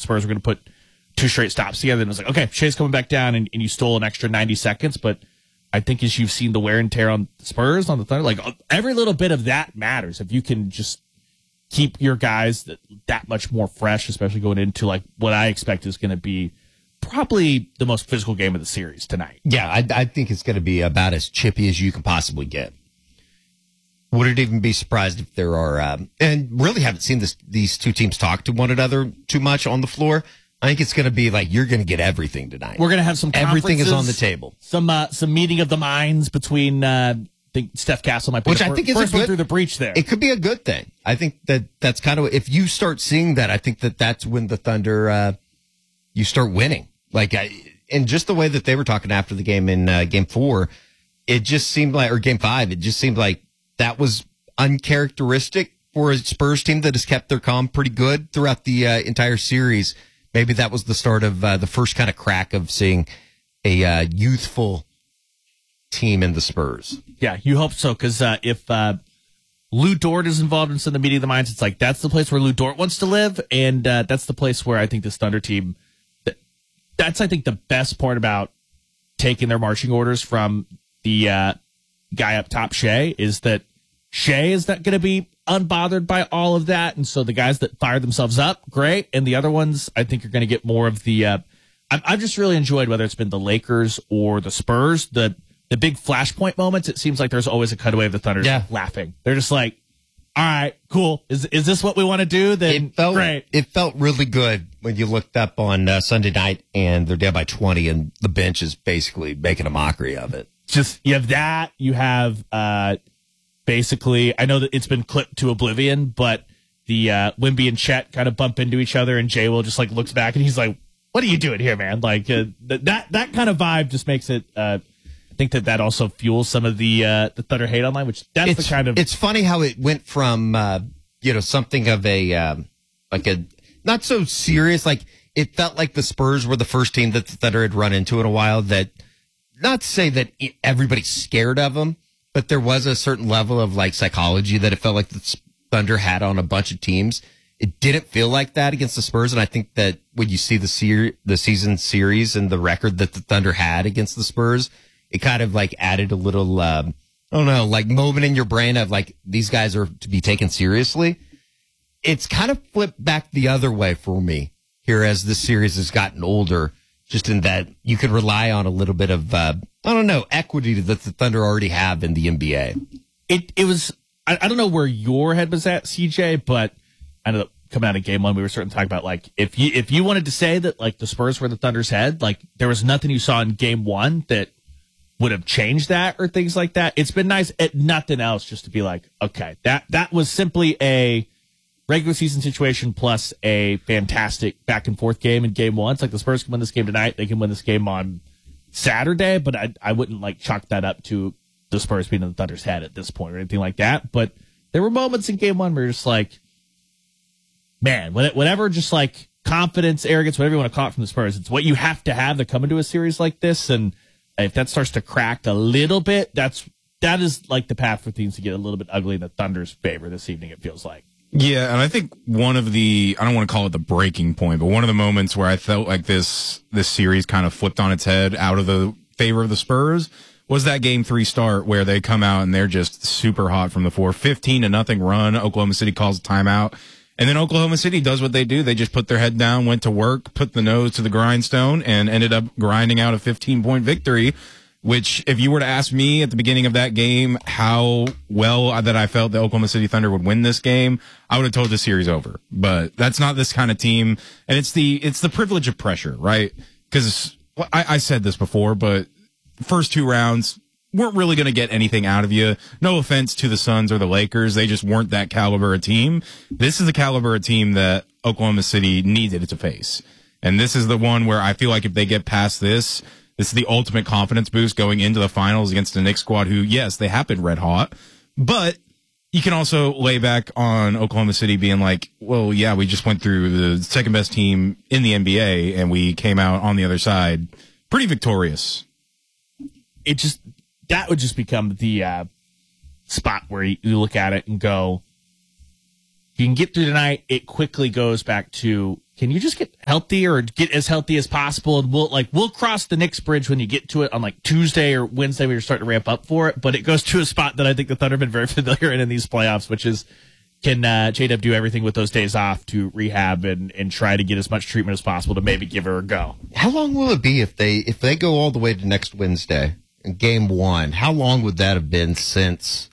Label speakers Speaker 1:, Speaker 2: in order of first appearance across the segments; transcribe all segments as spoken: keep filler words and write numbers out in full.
Speaker 1: Spurs were going to put two straight stops together. And it was like, okay, Shea's coming back down, and, and you stole an extra ninety seconds. But I think as you've seen the wear and tear on the Spurs, on the Thunder, like every little bit of that matters. If you can just keep your guys that, that much more fresh, especially going into like what I expect is going to be probably the most physical game of the series tonight.
Speaker 2: Yeah, I, I think it's going to be about as chippy as you can possibly get. Wouldn't even be surprised if there are, um, and really haven't seen this, these two teams talk to one another too much on the floor. I think it's going to be like you're going to get everything tonight.
Speaker 1: We're going to have some
Speaker 2: everything is on the table.
Speaker 1: Some uh, some meeting of the minds between. Uh, I think Steph Castle might be
Speaker 2: Which
Speaker 1: the
Speaker 2: I
Speaker 1: fir-
Speaker 2: think is
Speaker 1: first
Speaker 2: a good,
Speaker 1: one through the breach there.
Speaker 2: It could be a good thing. I think that that's kind of if you start seeing that, I think that that's when the Thunder uh, you start winning. Like, I, and just the way that they were talking after the game in uh, Game Four, it just seemed like, or Game Five, it just seemed like that was uncharacteristic for a Spurs team that has kept their calm pretty good throughout the uh, entire series. Maybe that was the start of uh, the first kind of crack of seeing a uh, youthful team in the Spurs.
Speaker 1: Yeah, you hope so, because uh, if uh, Lou Dort is involved in some of the meeting of the minds, it's like that's the place where Lou Dort wants to live, and uh, that's the place where I think this Thunder team, that, that's, I think, the best part about taking their marching orders from the uh, guy up top, Shea, is that Shea is not going to be unbothered by all of that, and so the guys that fire themselves up, great, and the other ones, I think, are going to get more of the. Uh, I've, I've just really enjoyed whether it's been the Lakers or the Spurs, the the big flashpoint moments. It seems like there's always a cutaway of the Thunder
Speaker 2: yeah.
Speaker 1: laughing. They're just like, "All right, cool. Is is this what we want to do?" Then
Speaker 2: it felt,
Speaker 1: great.
Speaker 2: It felt really good when you looked up on uh, Sunday night and they're down by twenty, and the bench is basically making a mockery of it.
Speaker 1: Just you have that. You have. Uh, Basically, I know that it's been clipped to oblivion, but the uh, Wemby and Chet kind of bump into each other, and Jay Will just like looks back and he's like, "What are you doing here, man?" Like uh, th- that that kind of vibe just makes it. Uh, I think that that also fuels some of the uh, the Thunder hate online, which that's
Speaker 2: it's,
Speaker 1: the kind of.
Speaker 2: It's funny how it went from uh, you know something of a um, like a not so serious. Like it felt like the Spurs were the first team that the Thunder had run into in a while. That not to say that everybody's scared of them. But there was a certain level of like psychology that it felt like the Thunder had on a bunch of teams. It didn't feel like that against the Spurs, and I think that when you see the ser- the season series and the record that the Thunder had against the Spurs, it kind of like added a little, um, I don't know, like moment in your brain of like these guys are to be taken seriously. It's kind of flipped back the other way for me here as this series has gotten older. Just in that you could rely on a little bit of, uh, I don't know, equity that the Thunder already have in the N B A.
Speaker 1: It it was, I, I don't know where your head was at, C J, but I know that coming out of game one, we were starting to talk about like, if you, if you wanted to say that like the Spurs were the Thunder's head, like there was nothing you saw in game one that would have changed that or things like that. It's been nice at nothing else just to be like, okay, that, that was simply a regular season situation plus a fantastic back and forth game in game one. It's like the Spurs can win this game tonight. They can win this game on Saturday, but I I wouldn't like chalk that up to the Spurs being in the Thunder's head at this point or anything like that. But there were moments in game one where you're just like, man, whatever, just like confidence, arrogance, whatever you want to call it from the Spurs, it's what you have to have to come into a series like this. And if that starts to crack a little bit, that's that is like the path for things to get a little bit ugly in the Thunder's favor this evening, it feels like.
Speaker 3: Yeah, and I think one of the, I don't want to call it the breaking point, but one of the moments where I felt like this this series kind of flipped on its head out of the favor of the Spurs was that game three start where they come out and they're just super hot from the floor. fifteen to nothing run. Oklahoma City calls a timeout. And then Oklahoma City does what they do. They just put their head down, went to work, put the nose to the grindstone, and ended up grinding out a fifteen-point victory. Which, if you were to ask me at the beginning of that game how well that I felt the Oklahoma City Thunder would win this game, I would have told the series over. But that's not this kind of team, and it's the it's the privilege of pressure, right? Because I, I said this before, but first two rounds weren't really going to get anything out of you. No offense to the Suns or the Lakers, they just weren't that caliber of team. This is the caliber of team that Oklahoma City needed to face, and this is the one where I feel like if they get past this. This is the ultimate confidence boost going into the finals against the Knicks squad who, yes, they have been red hot, but you can also lay back on Oklahoma City being like, well, yeah, we just went through the second best team in the N B A and we came out on the other side pretty victorious.
Speaker 1: It just, that would just become the uh, spot where you, you look at it and go, if you can get through tonight, it quickly goes back to, can you just get healthy or get as healthy as possible? And we'll like we'll cross the Knicks bridge when you get to it on like Tuesday or Wednesday when you're starting to ramp up for it. But it goes to a spot that I think the Thunder have been very familiar in in these playoffs, which is, can uh, J-Dub do everything with those days off to rehab and, and try to get as much treatment as possible to maybe give her a go?
Speaker 2: How long will it be if they if they go all the way to next Wednesday in game one? How long would that have been since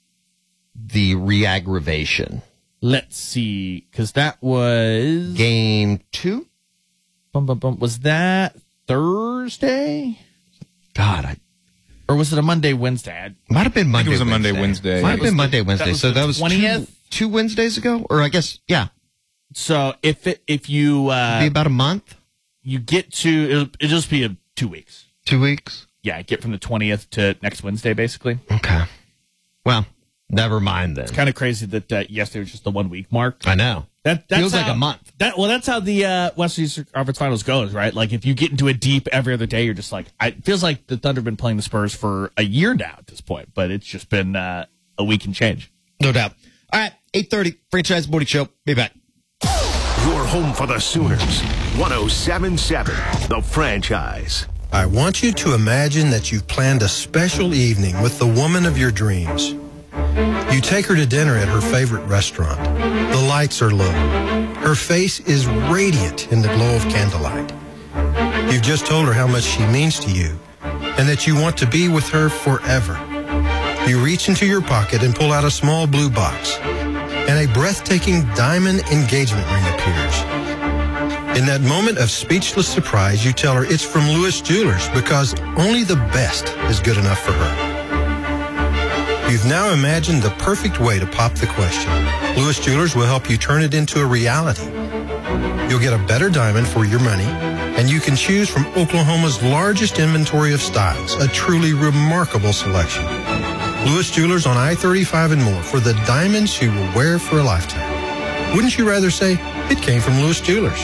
Speaker 2: the re-aggravation?
Speaker 1: Let's see, because that was
Speaker 2: game two.
Speaker 1: Bum, bum, bum. Was that Thursday?
Speaker 2: God, I,
Speaker 1: or was it a Monday, Wednesday? I,
Speaker 2: might have been Monday.
Speaker 3: I think it was a
Speaker 2: Wednesday.
Speaker 3: Monday, Wednesday.
Speaker 2: Might have been Monday, Wednesday.
Speaker 1: That was
Speaker 2: so
Speaker 1: the
Speaker 2: that was
Speaker 1: twentieth?
Speaker 2: two, two Wednesdays ago, or I guess yeah,
Speaker 1: So if it if you uh,
Speaker 2: be about a month,
Speaker 1: you get to it'll, it'll just be a, two weeks.
Speaker 2: two weeks.
Speaker 1: Yeah, get from the twentieth to next Wednesday, basically.
Speaker 2: Okay. Well, never mind then.
Speaker 1: It's kind of crazy that uh, yesterday was just the one week mark.
Speaker 2: I know.
Speaker 1: That that's
Speaker 2: feels
Speaker 1: how,
Speaker 2: like a month.
Speaker 1: That well, that's how the uh, Western Eastern Conference Finals goes, right? Like if you get into a deep every other day, you're just like, I, it feels like the Thunder have been playing the Spurs for a year now at this point, but it's just been uh, a week and change.
Speaker 2: No doubt. All right, eight thirty, Franchise Morning Show. Be back.
Speaker 4: Your home for the Sooners. one oh seven point seven, The Franchise.
Speaker 5: I want you to imagine that you've planned a special evening with the woman of your dreams. You take her to dinner at her favorite restaurant. The lights are low. Her face is radiant in the glow of candlelight. You've just told her how much she means to you and that you want to be with her forever. You reach into your pocket and pull out a small blue box, and a breathtaking diamond engagement ring appears. In that moment of speechless surprise, you tell her it's from Lewis Jewelers because only the best is good enough for her. You've now imagined the perfect way to pop the question. Lewis Jewelers will help you turn it into a reality. You'll get a better diamond for your money, and you can choose from Oklahoma's largest inventory of styles, a truly remarkable selection. Lewis Jewelers on I thirty-five and more for the diamonds you will wear for a lifetime. Wouldn't you rather say it came from Lewis Jewelers?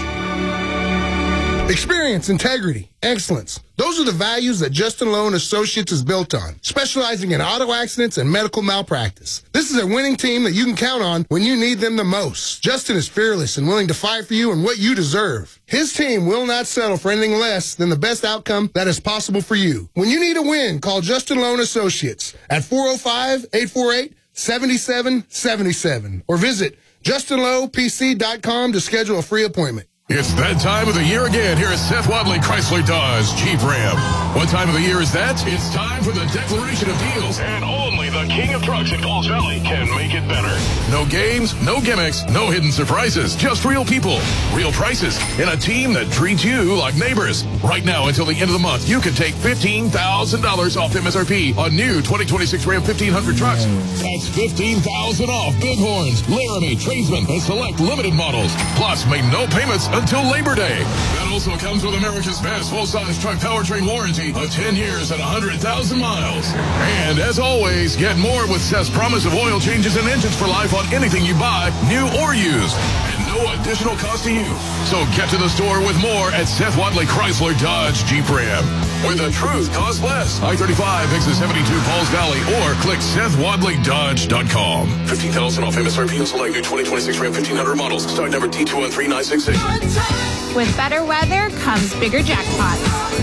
Speaker 6: Experience, integrity, excellence. Those are the values that Justin Lowe and Associates is built on, specializing in auto accidents and medical malpractice. This is a winning team that you can count on when you need them the most. Justin is fearless and willing to fight for you and what you deserve. His team will not settle for anything less than the best outcome that is possible for you. When you need a win, call Justin Lowe and Associates at four oh five, eight four eight, seven seven seven seven or visit justin lowe p c dot com to schedule a free appointment.
Speaker 7: It's that time of the year again here at Seth Wadley Chrysler Dodge Jeep Ram. What time of the year is that? It's time for the declaration of deals. And only the king of trucks in Falls Valley can make it better. No games, no gimmicks, no hidden surprises. Just real people, real prices, and a team that treats you like neighbors. Right now until the end of the month, you can take fifteen thousand dollars off M S R P on new twenty twenty-six Ram fifteen hundred trucks. That's fifteen thousand dollars off Bighorns, Laramie, Tradesman, and select limited models. Plus, make no payments until Labor Day. That also comes with America's best full-size truck powertrain warranty of ten years and one hundred thousand miles. And as always, get more with Seth's promise of oil changes and engines for life on anything you buy, new or used. And no additional cost to you. So get to the store with more at Seth Wadley Chrysler Dodge Jeep Ram, where the truth costs less. I thirty-five, exit seventy-two, Falls Valley, or click seth wadley dodge dot com. fifteen thousand dollars off M S R P on select new twenty twenty-six Ram fifteen hundred models. Start number T two one three nine six six.
Speaker 8: With better weather comes bigger jackpots.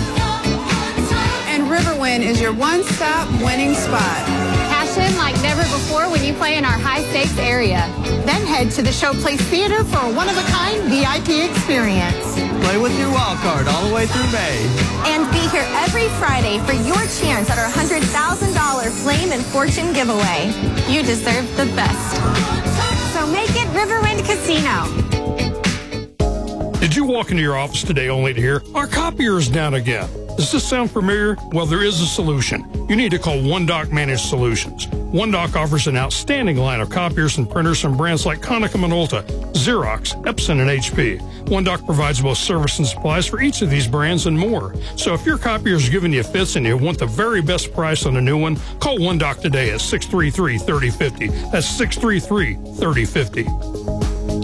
Speaker 9: And Riverwind is your one-stop winning spot.
Speaker 8: Cash in like never before when you play in our high-stakes area.
Speaker 9: Then head to the Showplace Theater for a one-of-a-kind V I P experience.
Speaker 10: Play with your wild card all the way through May.
Speaker 11: And be here every Friday for your chance at our one hundred thousand dollars Flame and Fortune giveaway.
Speaker 8: You deserve the best.
Speaker 11: So make it Riverwind Casino.
Speaker 12: Did you walk into your office today only to hear, our copier is down again? Does this sound familiar? Well, there is a solution. You need to call OneDoc Managed Solutions. OneDoc offers an outstanding line of copiers and printers from brands like Konica Minolta, Xerox, Epson, and H P. OneDoc provides both service and supplies for each of these brands and more. So if your copier is giving you fits and you want the very best price on a new one, call OneDoc today at six three three, three oh five oh. That's six three three, three oh five oh.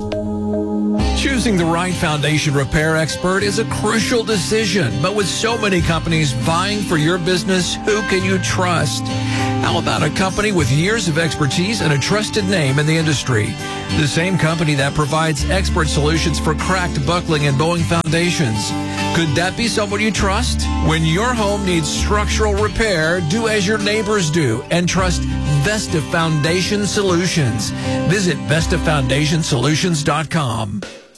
Speaker 13: Choosing the right foundation repair expert is a crucial decision, but with so many companies vying for your business, who can you trust? How about a company with years of expertise and a trusted name in the industry? The same company that provides expert solutions for cracked, buckling, and bowing foundations. Could that be someone you trust? When your home needs structural repair, do as your neighbors do and trust Vesta Foundation Solutions. Visit Vesta Foundation Solutions dot com.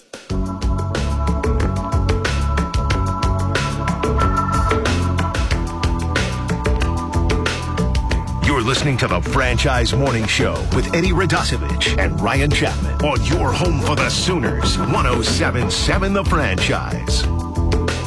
Speaker 4: You're listening to the Franchise Morning Show with Eddie Radosevich and Ryan Chapman on your home for the Sooners, one oh seven point seven The Franchise.